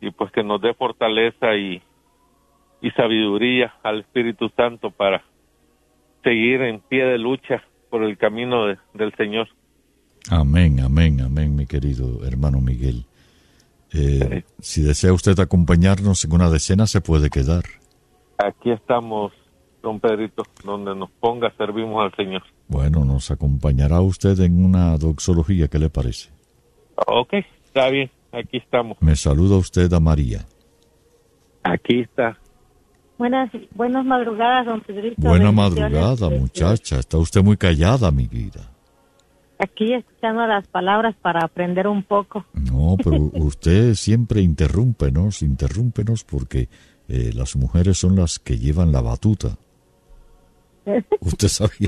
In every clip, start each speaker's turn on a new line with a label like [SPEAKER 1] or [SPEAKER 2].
[SPEAKER 1] y pues que nos dé fortaleza y sabiduría al Espíritu Santo para seguir en pie de lucha por el camino del Señor.
[SPEAKER 2] Amén, amén, amén, mi querido hermano Miguel. Si desea usted acompañarnos en una decena, se puede quedar.
[SPEAKER 1] Aquí estamos, don Pedrito, donde nos ponga, servimos al Señor.
[SPEAKER 2] Bueno, nos acompañará usted en una doxología, ¿qué le parece?
[SPEAKER 1] Ok, está bien, aquí estamos.
[SPEAKER 2] Me saluda usted a María.
[SPEAKER 1] Aquí está.
[SPEAKER 3] Buenas madrugadas, don Pedrito.
[SPEAKER 2] Buena madrugada, muchacha. Está usted muy callada, mi vida.
[SPEAKER 3] Aquí escuchando las palabras para aprender un poco.
[SPEAKER 2] No, pero usted siempre interrúmpenos porque las mujeres son las que llevan la batuta. Usted sabía.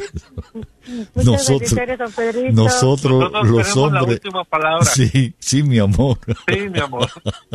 [SPEAKER 2] Nosotros los hombres.
[SPEAKER 1] La última palabra.
[SPEAKER 2] Sí, mi amor.
[SPEAKER 1] Sí, mi amor.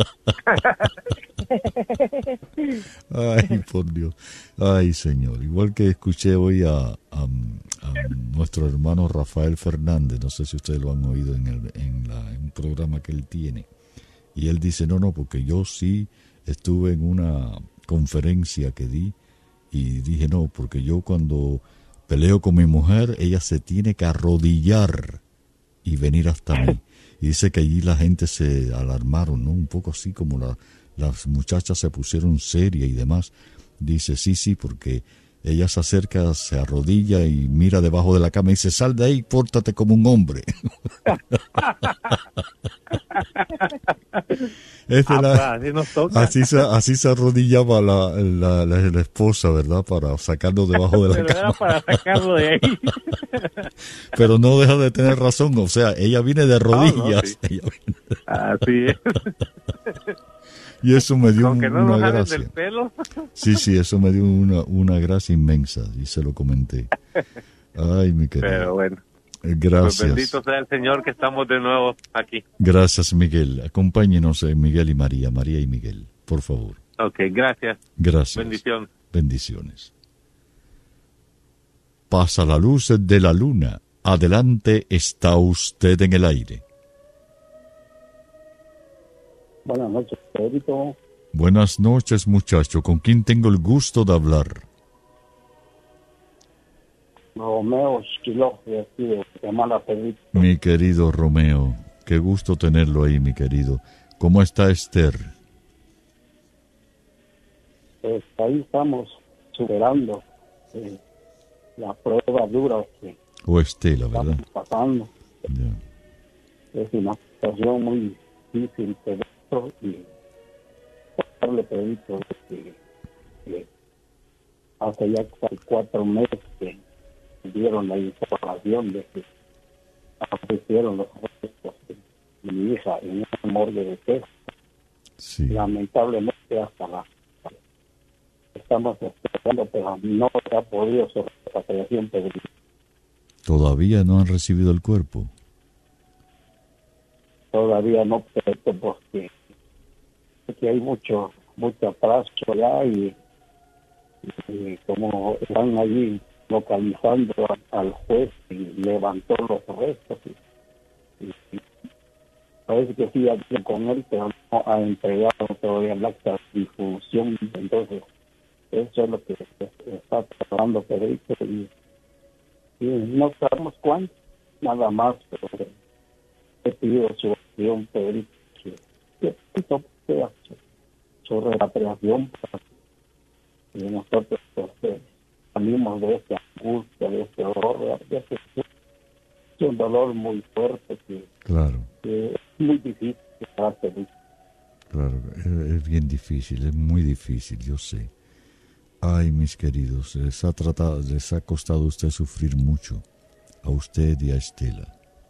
[SPEAKER 2] Ay, por Dios. Ay, Señor. Igual que escuché hoy a nuestro hermano Rafael Fernández, no sé si ustedes lo han oído en un programa que él tiene. Y él dice, no, porque yo sí estuve en una conferencia que di y dije, no, porque yo cuando peleo con mi mujer, ella se tiene que arrodillar y venir hasta mí. Y dice que allí la gente se alarmaron, ¿no? Un poco así como las muchachas se pusieron serias y demás. Dice, sí, porque ella se acerca, se arrodilla y mira debajo de la cama y dice, sal de ahí, pórtate como un hombre. Así se arrodillaba la esposa, ¿verdad? Para sacarlo debajo de la cama.
[SPEAKER 1] Era para sacarlo de ahí.
[SPEAKER 2] Pero no deja de tener razón, o sea, ella viene de rodillas.
[SPEAKER 1] Sí. Así es.
[SPEAKER 2] Y eso me dio una gracia.
[SPEAKER 1] Del pelo.
[SPEAKER 2] Sí, eso me dio una gracia inmensa y se lo comenté. Ay, mi querido.
[SPEAKER 1] Pero bueno.
[SPEAKER 2] Gracias.
[SPEAKER 1] Pues bendito sea el Señor que estamos de nuevo aquí.
[SPEAKER 2] Gracias, Miguel. Acompáñenos, Miguel y María y Miguel, por favor.
[SPEAKER 1] Ok, gracias.
[SPEAKER 2] Gracias. Bendiciones. Pasa la luz de la luna. Adelante, está usted en el aire.
[SPEAKER 4] Buenas noches, Pedrito.
[SPEAKER 2] Buenas noches, muchacho. ¿Con quién tengo el gusto de hablar?
[SPEAKER 4] Romeo Esquiló, de aquí de Guatemala, Pedrito.
[SPEAKER 2] Mi querido Romeo, qué gusto tenerlo ahí, mi querido. ¿Cómo está Esther?
[SPEAKER 4] Pues ahí estamos superando la prueba dura que
[SPEAKER 2] o Estela, ¿verdad?
[SPEAKER 4] Estamos pasando.
[SPEAKER 2] Ya.
[SPEAKER 4] Es una situación muy difícil, Pedrito, y darle, Pedrito, que hace ya 4 meses que dieron la información de que aparecieron los restos de mi hija en una morgue de Texas.
[SPEAKER 2] Sí.
[SPEAKER 4] Lamentablemente estamos esperando, pero no se ha podido su repatriación, Pedrito.
[SPEAKER 2] ¿Todavía no han recibido el cuerpo?
[SPEAKER 4] Todavía no, Pedrito, porque hay mucho atraso ya y como están allí localizando al juez y levantó los restos y parece que sí habló con él, pero no ha entregado todavía el acta de difusión. Entonces eso es lo que está tratando, Pedrito, y no sabemos cuándo, nada más, pero he pedido su acción, Pedrito, que sea su repatriación para que nosotros salimos de esta angustia, de este horror, es un dolor muy fuerte que es muy difícil para Pedrito.
[SPEAKER 2] Claro, es bien difícil, es muy difícil, yo sé. Ay, mis queridos, les ha costado a usted sufrir mucho, a usted y a Estela.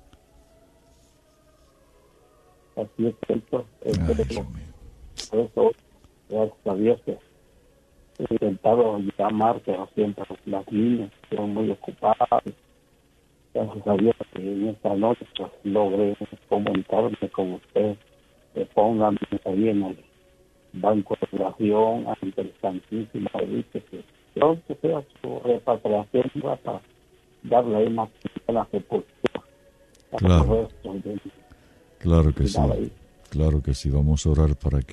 [SPEAKER 4] Así es, Pedrito. Por eso, gracias a Dios que he intentado llamar, pero siempre las líneas son muy ocupadas. Gracias a Dios que en esta noche pues, logré comunicarme con usted, que pongan ahí en el banco de oración ante el Santísimo, que pronto sea su repatriación para darle una sepultura.
[SPEAKER 2] Claro que sí, vamos a orar para que